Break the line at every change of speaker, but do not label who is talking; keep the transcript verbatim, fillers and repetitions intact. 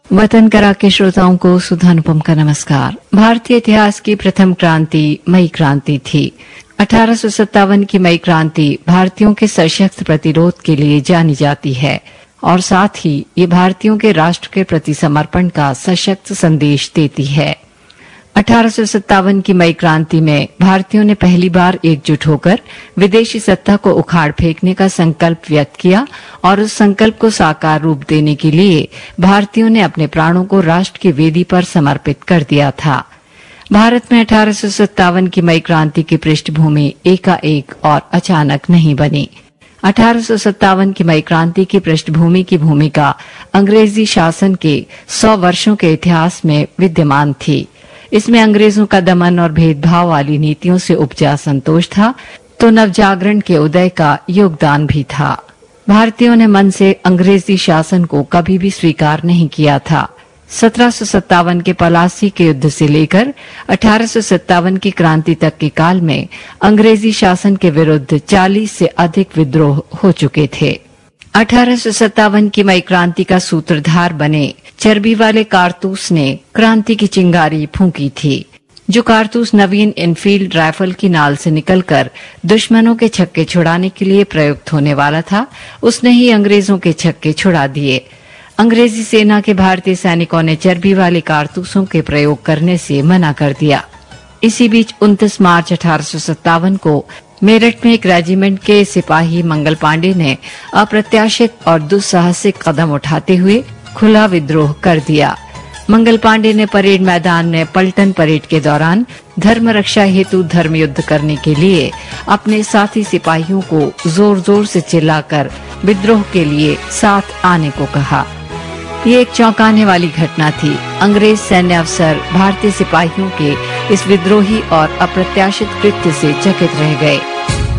वतन करा के श्रोताओं को सुधा अनुपम का नमस्कार। भारतीय इतिहास की प्रथम क्रांति मई क्रांति थी। अठारह सौ सत्तावन की मई क्रांति भारतीयों के सशक्त प्रतिरोध के लिए जानी जाती है और साथ ही ये भारतीयों के राष्ट्र के प्रति समर्पण का सशक्त संदेश देती है। अठारह सौ सत्तावन की मई क्रांति में भारतीयों ने पहली बार एकजुट होकर विदेशी सत्ता को उखाड़ फेंकने का संकल्प व्यक्त किया और उस संकल्प को साकार रूप देने के लिए भारतीयों ने अपने प्राणों को राष्ट्र की वेदी पर समर्पित कर दिया था। भारत में अठारह सौ सत्तावन की मई क्रांति की पृष्ठभूमि एकाएक और अचानक नहीं बनी। अठारह सौ सत्तावन की मई क्रांति की पृष्ठभूमि की भूमिका अंग्रेजी शासन के सौ वर्षों के इतिहास में विद्यमान थी। इसमें अंग्रेजों का दमन और भेदभाव वाली नीतियों से उपजा संतोष था, तो नवजागरण के उदय का योगदान भी था। भारतीयों ने मन से अंग्रेजी शासन को कभी भी स्वीकार नहीं किया था। सत्रह सौ सत्तावन के पलासी के युद्ध से लेकर अठारह सौ सत्तावन की क्रांति तक के काल में अंग्रेजी शासन के विरुद्ध चालीस से अधिक विद्रोह हो चुके थे। अठारह सौ सत्तावन की मई क्रांति का सूत्रधार बने चर्बी वाले कारतूस ने क्रांति की चिंगारी फूंकी थी। जो कारतूस नवीन इनफील्ड राइफल की नाल से निकलकर दुश्मनों के छक्के छुड़ाने के लिए प्रयुक्त होने वाला था, उसने ही अंग्रेजों के छक्के छुड़ा दिए। अंग्रेजी सेना के भारतीय सैनिकों ने चर्बी वाले कारतूसों के प्रयोग करने से मना कर दिया। इसी बीच उनतीस मार्च अठारह सौ सत्तावन को मेरठ में एक रेजिमेंट के सिपाही मंगल पांडे ने अप्रत्याशित और दुस्साहसिक कदम उठाते हुए खुला विद्रोह कर दिया। मंगल पांडे ने परेड मैदान में पलटन परेड के दौरान धर्म रक्षा हेतु धर्म युद्ध करने के लिए अपने साथी सिपाहियों को जोर जोर से चिल्लाकर विद्रोह के लिए साथ आने को कहा। ये एक चौंकाने वाली घटना थी। अंग्रेज सैन्य अफसर भारतीय सिपाहियों के इस विद्रोही और अप्रत्याशित कृत्य से चकित रह गए।